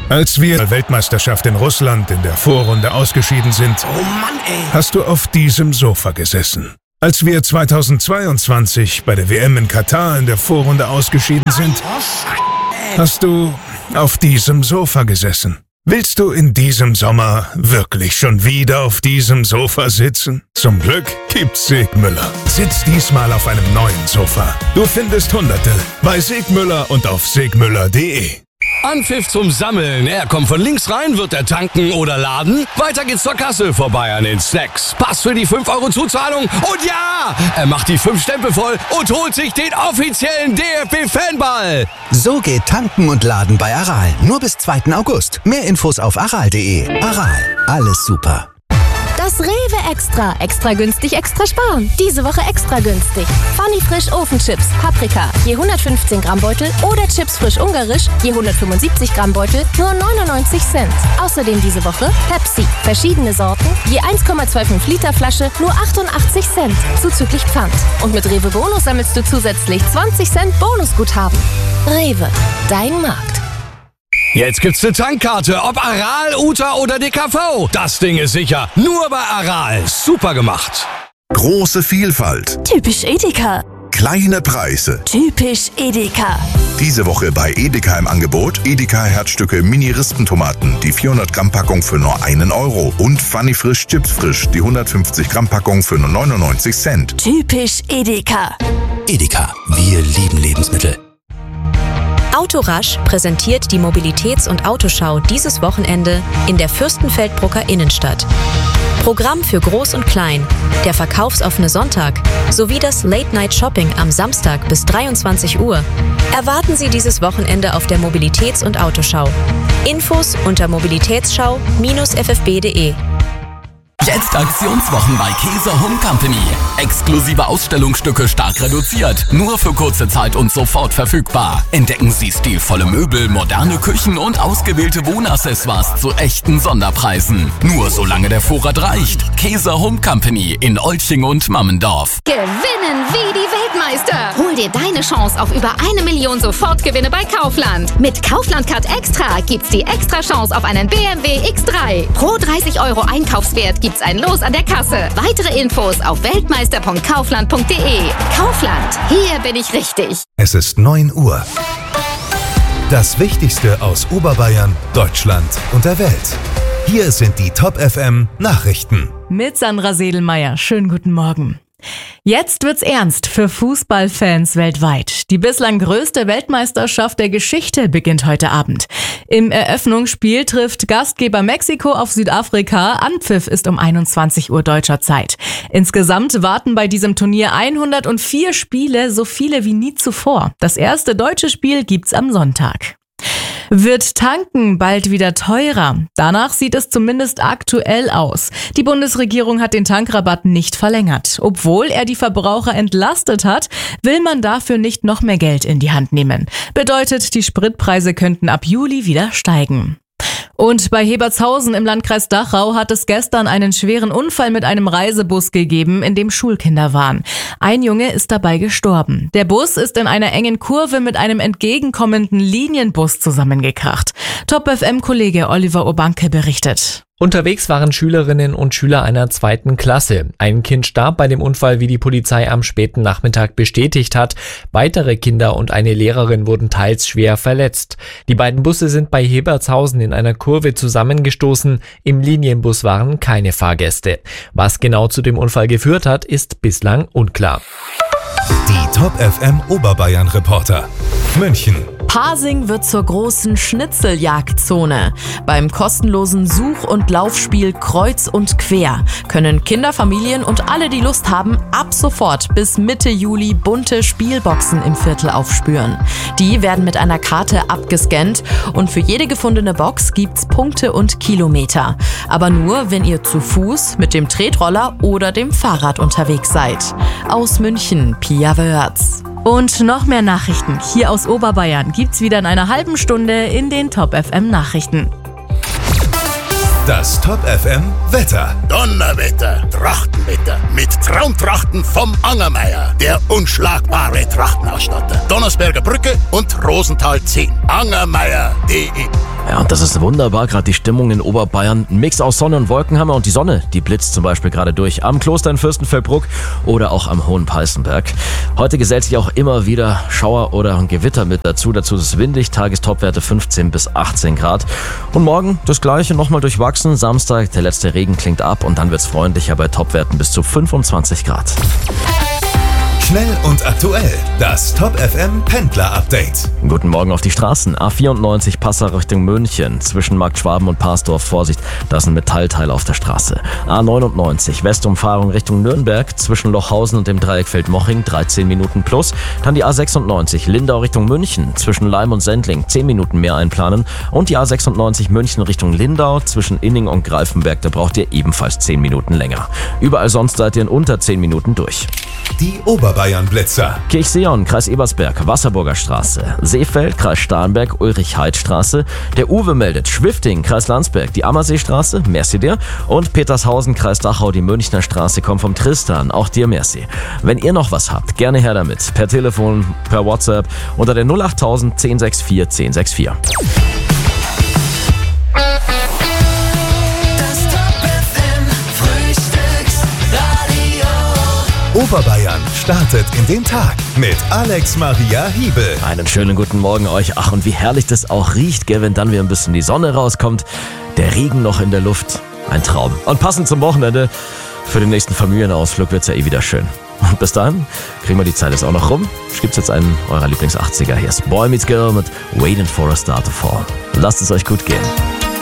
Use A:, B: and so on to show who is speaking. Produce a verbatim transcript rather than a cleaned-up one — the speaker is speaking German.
A: Als wir der Weltmeisterschaft in Russland in der Vorrunde ausgeschieden sind,
B: oh Mann, ey.
A: hast du auf diesem Sofa gesessen. Als wir zweitausendzweiundzwanzig bei der W M in Katar in der Vorrunde ausgeschieden sind, hast du auf diesem Sofa gesessen. Willst du in diesem Sommer wirklich schon wieder auf diesem Sofa sitzen? Zum Glück gibt's Segmüller. Sitz diesmal auf einem neuen Sofa. Du findest Hunderte bei Segmüller und auf segmüller punkt de.
C: Anpfiff zum Sammeln. Er kommt von links rein, wird er tanken oder laden. Weiter geht's zur Kasse, vorbei an den Snacks. Pass für die fünf Euro Zuzahlung und ja, er macht die fünf Stempel voll und holt sich den offiziellen D F B-Fanball.
D: So geht tanken und laden bei Aral. Nur bis zweiten August. Mehr Infos auf aral punkt de. Aral, alles super.
E: Das Rewe Extra. Extra günstig, extra sparen. Diese Woche extra günstig. Funny Frisch Ofenchips, Paprika, je hundertfünfzehn Gramm Beutel oder Chips frisch ungarisch, je hundertfünfundsiebzig Gramm Beutel, nur neunundneunzig Cent. Außerdem diese Woche Pepsi, verschiedene Sorten, je eins Komma fünfundzwanzig Liter Flasche, nur achtundachtzig Cent, zuzüglich Pfand. Und mit Rewe Bonus sammelst du zusätzlich zwanzig Cent Bonusguthaben. Rewe, dein Markt.
C: Jetzt gibt's eine Tankkarte, ob Aral, Uta oder D K V. Das Ding ist sicher. Nur bei Aral. Super gemacht.
F: Große Vielfalt.
G: Typisch Edeka.
F: Kleine Preise.
G: Typisch Edeka.
F: Diese Woche bei Edeka im Angebot Edeka Herzstücke Mini-Rispentomaten, die vierhundert Gramm Packung für nur einen Euro. Und Funny Frisch Chips Frisch, die hundertfünfzig Gramm Packung für nur neunundneunzig Cent.
G: Typisch Edeka.
D: Edeka, wir lieben Lebensmittel.
H: Autorasch präsentiert die Mobilitäts- und Autoschau dieses Wochenende in der Fürstenfeldbrucker Innenstadt. Programm für Groß und Klein, der verkaufsoffene Sonntag sowie das Late-Night-Shopping am Samstag bis dreiundzwanzig Uhr. Erwarten Sie dieses Wochenende auf der Mobilitäts- und Autoschau. Infos unter mobilitätsschau Bindestrich f f b punkt de.
I: Jetzt Aktionswochen bei Käse Home Company. Exklusive Ausstellungsstücke stark reduziert. Nur für kurze Zeit und sofort verfügbar. Entdecken Sie stilvolle Möbel, moderne Küchen und ausgewählte Wohnaccessoires zu echten Sonderpreisen. Nur solange der Vorrat reicht. Käse Home Company in Olching und Mammendorf.
J: Gewinnen wie die Weltmeister. Hol dir deine Chance auf über eine Million Sofortgewinne bei Kaufland. Mit Kaufland Card Extra gibt's die extra Chance auf einen B M W X drei. Pro dreißig Euro Einkaufswert gibt's ein Los an der Kasse. Weitere Infos auf weltmeister punkt kaufland punkt de. Kaufland, hier bin ich richtig.
K: Es ist neun Uhr. Das Wichtigste aus Oberbayern, Deutschland und der Welt. Hier sind die Top F M Nachrichten.
L: Mit Sandra Sedelmeier. Schönen guten Morgen. Jetzt wird's ernst für Fußballfans weltweit. Die bislang größte Weltmeisterschaft der Geschichte beginnt heute Abend. Im Eröffnungsspiel trifft Gastgeber Mexiko auf Südafrika. Anpfiff ist um einundzwanzig Uhr deutscher Zeit. Insgesamt warten bei diesem Turnier hundertvier Spiele, so viele wie nie zuvor. Das erste deutsche Spiel gibt's am Sonntag. Wird Tanken bald wieder teurer? Danach sieht es zumindest aktuell aus. Die Bundesregierung hat den Tankrabatt nicht verlängert. Obwohl er die Verbraucher entlastet hat, will man dafür nicht noch mehr Geld in die Hand nehmen. Bedeutet, die Spritpreise könnten ab Juli wieder steigen. Und bei Hebertshausen im Landkreis Dachau hat es gestern einen schweren Unfall mit einem Reisebus gegeben, in dem Schulkinder waren. Ein Junge ist dabei gestorben. Der Bus ist in einer engen Kurve mit einem entgegenkommenden Linienbus zusammengekracht. Top F M-Kollege Oliver Urbanke berichtet.
M: Unterwegs waren Schülerinnen und Schüler einer zweiten Klasse. Ein Kind starb bei dem Unfall, wie die Polizei am späten Nachmittag bestätigt hat. Weitere Kinder und eine Lehrerin wurden teils schwer verletzt. Die beiden Busse sind bei Hebertshausen in einer Kurve zusammengestoßen. Im Linienbus waren keine Fahrgäste. Was genau zu dem Unfall geführt hat, ist bislang unklar.
K: Die Top F M Oberbayern Reporter. München.
L: Pasing wird zur großen Schnitzeljagdzone. Beim kostenlosen Such- und Laufspiel Kreuz und Quer können Kinder, Familien und alle, die Lust haben, ab sofort bis Mitte Juli bunte Spielboxen im Viertel aufspüren. Die werden mit einer Karte abgescannt und für jede gefundene Box gibt's Punkte und Kilometer. Aber nur, wenn ihr zu Fuß, mit dem Tretroller oder dem Fahrrad unterwegs seid. Aus München, Pia Wörz. Und noch mehr Nachrichten hier aus Oberbayern gibt's wieder in einer halben Stunde in den Top F M Nachrichten.
K: Das Top F M Wetter.
B: Donnerwetter, Trachtenwetter mit Traumtrachten vom Angermeier, der unschlagbare Trachtenausstatter. Donnersberger Brücke und Rosenthal zehn. angermeier punkt de
N: Ja, und das ist wunderbar, gerade die Stimmung in Oberbayern. Ein Mix aus Sonne und Wolken haben wir und die Sonne, die blitzt zum Beispiel gerade durch am Kloster in Fürstenfeldbruck oder auch am Hohen Peißenberg. Heute gesellt sich auch immer wieder Schauer oder ein Gewitter mit dazu. Dazu ist es windig, Tagestopwerte fünfzehn bis achtzehn Grad. Und morgen das Gleiche nochmal durchwachsen. Samstag, der letzte Regen klingt ab und dann wird es freundlicher bei Topwerten bis zu fünfundzwanzig Grad.
K: Schnell und aktuell, das Top F M Pendler Update.
N: Guten Morgen auf die Straßen. A vierundneunzig Passau Richtung München. Zwischen Markt Schwaben und Parsdorf, Vorsicht, da ist ein Metallteil auf der Straße. A neunundneunzig Westumfahrung Richtung Nürnberg. Zwischen Lochhausen und dem Dreieck Feldmoching, dreizehn Minuten plus. Dann die A sechsundneunzig Lindau Richtung München. Zwischen Laim und Sendling, zehn Minuten mehr einplanen. Und die A sechsundneunzig München Richtung Lindau. Zwischen Inning und Greifenberg, da braucht ihr ebenfalls zehn Minuten länger. Überall sonst seid ihr in unter zehn Minuten durch.
K: Die Oberbayern-Blitzer.
N: Kirchseeon, Kreis Ebersberg, Wasserburger Straße. Seefeld, Kreis Starnberg, Ulrich-Heid-Straße. Der Uwe meldet Schwifting, Kreis Landsberg, die Ammerseestraße, merci dir. Und Petershausen, Kreis Dachau, die Münchner Straße, kommt vom Tristan, auch dir merci. Wenn ihr noch was habt, gerne her damit. Per Telefon, per WhatsApp unter der null achttausend zehn sechs vier zehn sechs vier.
K: Oberbayern startet in den Tag mit Alex Maria Hiebel.
N: Einen schönen guten Morgen euch. Ach, und wie herrlich das auch riecht, gell, wenn dann wieder ein bisschen die Sonne rauskommt. Der Regen noch in der Luft. Ein Traum. Und passend zum Wochenende, für den nächsten Familienausflug wird's ja eh wieder schön. Und bis dahin kriegen wir die Zeit jetzt auch noch rum. Gibt's jetzt einen eurer Lieblings-achtziger. Hier ist Boy Meets Girl mit Waiting for a Star to Fall. Lasst es euch gut gehen.